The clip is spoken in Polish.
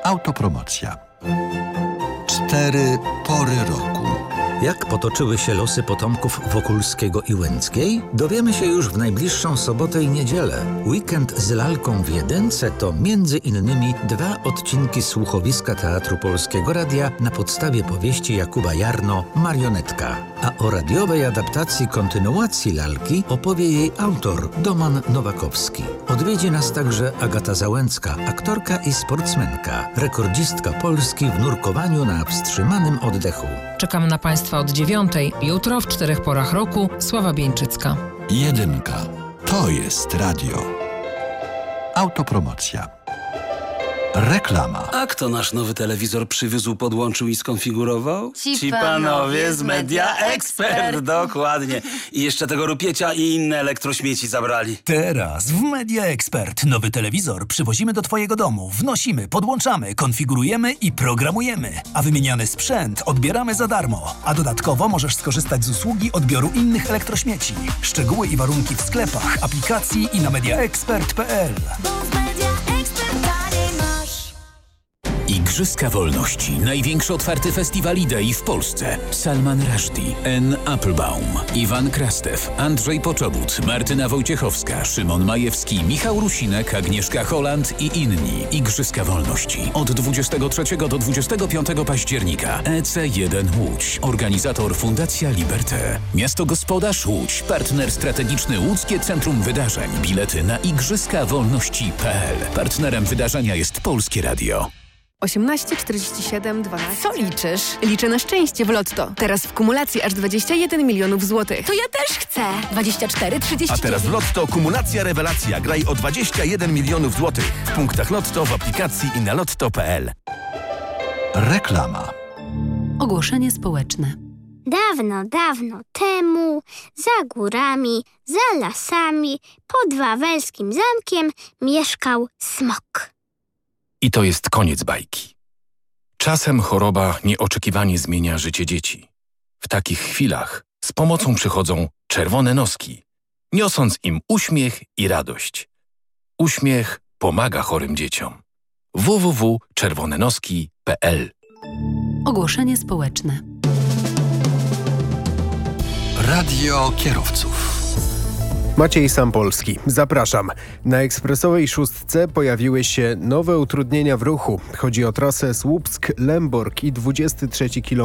Autopromocja. 4 pory roku. Jak potoczyły się losy potomków Wokulskiego i Łęckiej? Dowiemy się już w najbliższą sobotę i niedzielę. Weekend z lalką w jedynce to między innymi 2 odcinki słuchowiska Teatru Polskiego Radia na podstawie powieści Jakuba Jarno Marionetka. A o radiowej adaptacji kontynuacji lalki opowie jej autor Doman Nowakowski. Odwiedzi nas także Agata Załęcka, aktorka i sportsmenka, rekordzistka Polski w nurkowaniu na wstrzymanym oddechu. Czekam na Państwa od 9:00. Jutro w 4 porach roku Sława Bieńczycka. 1. To jest radio. Autopromocja. Reklama. A kto nasz nowy telewizor przywiózł, podłączył i skonfigurował? Ci panowie z Media Expert. Dokładnie. I jeszcze tego rupiecia i inne elektrośmieci zabrali. Teraz w Media Expert nowy telewizor przywozimy do Twojego domu, wnosimy, podłączamy, konfigurujemy i programujemy. A wymieniany sprzęt odbieramy za darmo. A dodatkowo możesz skorzystać z usługi odbioru innych elektrośmieci. Szczegóły i warunki w sklepach, aplikacji i na mediaexpert.pl. Igrzyska Wolności. Największy otwarty festiwal idei w Polsce. Salman Rushdie, Anne Applebaum, Iwan Krastew, Andrzej Poczobut, Martyna Wojciechowska, Szymon Majewski, Michał Rusinek, Agnieszka Holland i inni. Igrzyska Wolności. Od 23 do 25 października. EC1 Łódź. Organizator Fundacja Liberté. Miasto Gospodarz Łódź. Partner strategiczny Łódzkie Centrum Wydarzeń. Bilety na igrzyskawolności.pl. Partnerem wydarzenia jest Polskie Radio. 18 47 12. Co liczysz? Liczę na szczęście w Lotto. Teraz w kumulacji aż 21 milionów złotych. To ja też chcę. 24, 30. A teraz w Lotto kumulacja rewelacja. Graj o 21 milionów złotych. W punktach Lotto, w aplikacji i na lotto.pl. Reklama. Ogłoszenie społeczne. Dawno, dawno temu, za górami, za lasami, pod wawelskim zamkiem mieszkał smok. I to jest koniec bajki. Czasem choroba nieoczekiwanie zmienia życie dzieci. W takich chwilach z pomocą przychodzą czerwone noski, niosąc im uśmiech i radość. Uśmiech pomaga chorym dzieciom. www.czerwonenoski.pl. Ogłoszenie społeczne. Radio kierowców. Maciej Sampolski, zapraszam. Na ekspresowej szóstce pojawiły się nowe utrudnienia w ruchu. Chodzi o trasę Słupsk-Lęborg i 23 km